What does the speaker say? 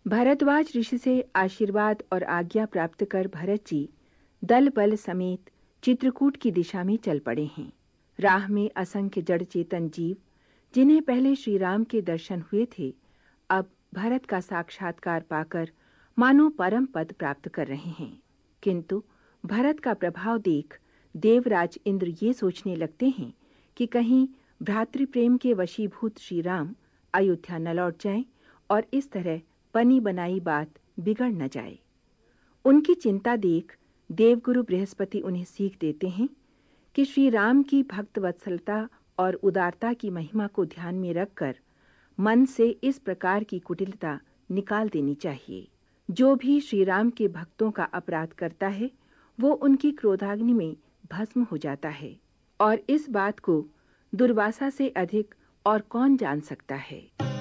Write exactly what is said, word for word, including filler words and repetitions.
भारद्वाज ऋषि से आशीर्वाद और आज्ञा प्राप्त कर भरत जी दल बल समेत चित्रकूट की दिशा में चल पड़े हैं। राह में असंख्य जड़ चेतन जीव, जिन्हें पहले श्री राम के दर्शन हुए थे, अब भरत का साक्षात्कार पाकर मानो परम पद प्राप्त कर रहे हैं। किंतु भरत का प्रभाव देख देवराज इंद्र ये सोचने लगते हैं कि कहीं भ्रातृप्रेम के वशीभूत श्री राम अयोध्या न लौट जाएं और इस तरह बनी बनाई बात बिगड़ न जाए। उनकी चिंता देख देवगुरु बृहस्पति उन्हें सीख देते हैं कि श्री राम की भक्त वत्सलता और उदारता की महिमा को ध्यान में रखकर मन से इस प्रकार की कुटिलता निकाल देनी चाहिए। जो भी श्री राम के भक्तों का अपराध करता है, वो उनकी क्रोधाग्नि में भस्म हो जाता है, और इस बात को दुर्वासा से अधिक और कौन जान सकता है।